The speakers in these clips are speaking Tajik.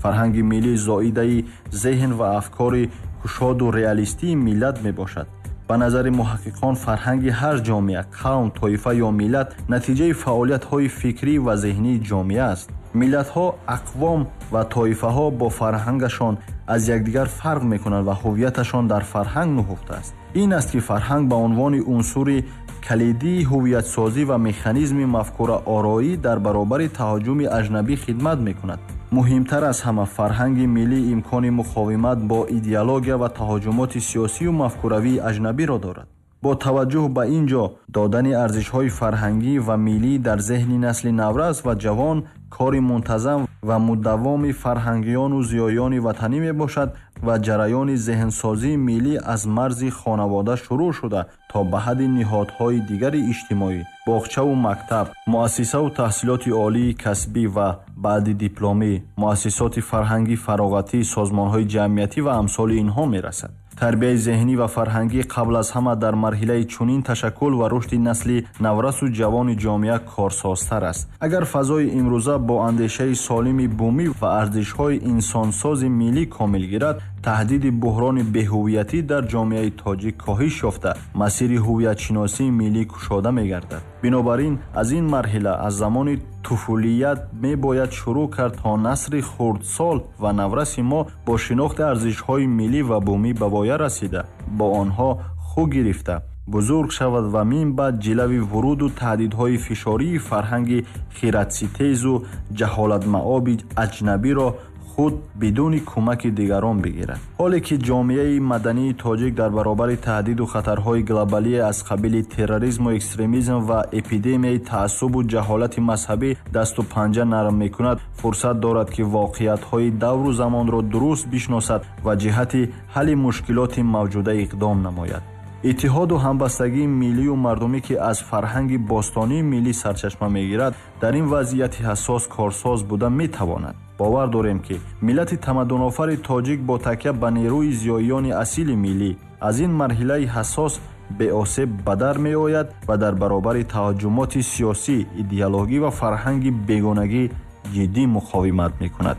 фарҳанги миллӣ зоидаи зеҳн ва афкори кушоду реалистии миллат мебошад. ба назари муҳаққиқон фарҳанги ҳар ҷомеа, қавм, тоифа ё миллат натиҷаи фаъолиятҳои фикрӣ ва зеҳнии ҷомеа аст. миллатҳо, ақвом ва тоифаҳо бо фарҳангашон аз якдигар фарқ мекунанд ва ҳуввияташон дар фарҳанг нуҳуфта аст. ин аст ки фарҳанг ба унвони унсури калидии ҳуввиятсозӣ ва механизми мафкураороӣ дар баробари таҳаҷҷуми аҷнабӣ хидмат мекунад. муҳимтар аз ҳама, фарҳанги миллӣ имкони муқовимат бо идеология ва таҳаҷҷумоти сиёсию мафкуравии аҷнабиро дорад. бо таваҷҷӯҳ ба ин ҷо, додани арзишҳои фарҳангӣ ва миллӣ дар зеҳни насли наврас ва ҷавон кори мунтазам ва муддавоми фарҳангиёну зиёёни ватанӣ мебошад ва ҷараёни зеҳнсозии миллӣ аз марзи хонавода шурӯъ шуда то ба ҳадди ниҳодҳои дигари иҷтимоӣ, боғчаву мактаб, муассисаву таҳсилоти олии касбӣ ва баъди дипломӣ, муассисоти фарҳанги фароғатӣ, созмонҳои ҷамъиятӣ ва амсоли инҳо мерасад. тарбияи зеҳнӣ ва фарҳангӣ қабл аз ҳама дар марҳилаи чунин ташаккул ва рушди насли наврасу ҷавони ҷомеа корсозтар аст. агар фазои имрӯза бо андешаи солими бумӣ ва арзишҳои инсонсози миллӣ комил гирад, таҳдиди буҳрони беҳувиятӣ дар ҷомеаи тоҷик коҳиш ёфта, масири ҳувиятшиносии миллӣ кушода мегардад. бинобар ин аз ин марҳила аз замони туфулият мебояд шурӯъ кард то насри хурдсол ва навраси мо бо шинохти арзишҳои миллӣ ва бумӣ ба воя расида, бо онҳо ху гирифта, бузург шавад ва мин баъд ҷилави вуруду таҳдидҳои фишории фарҳанги хиратситезу ҷаҳолатмаоби аҷнабиро худ бидуни кӯмаки дигарон бигирад. ҳоле ки ҷомеаи мадании тоҷик дар баробари таҳдиду хатарҳои глобалӣ аз қабили терроризму экстремизм ва эпидемияи таассубу ҷаҳолати мазҳабӣ дасту панҷа нарм мекунад, фурсат дорад ки воқеиятҳои давру замонро дуруст бишносад ва ҷиҳати ҳалли мушкилоти мавҷуда иқдом намояд. иттиҳоду ҳамбастагии миллию мардумӣ ки аз фарҳанги бостонии миллӣ сарчашма мегирад, дар ин вазъияти ҳассос корсоз буда метавонад. бовар дорем ки миллати тамаддунофари тоҷик бо такя ба нерӯи зиёёни асили миллӣ аз ин марҳилаи ҳассос беосеб ба дар меояд ва дар баробари таҳаҷҷумоти сиёсӣ, идеологӣ ва фарҳанги бегонагӣ ҷиддӣ муқовимат мекунад.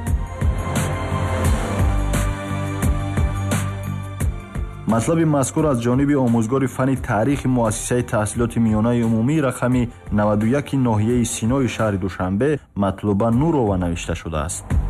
матлаби мазкур аз ҷониби омӯзгори фанни таърихи муассисаи таҳсилоти миёнаи умумии рақами 91 ноҳияи Синои шаҳри Душанбе Матлуба Нурова навишта шудааст.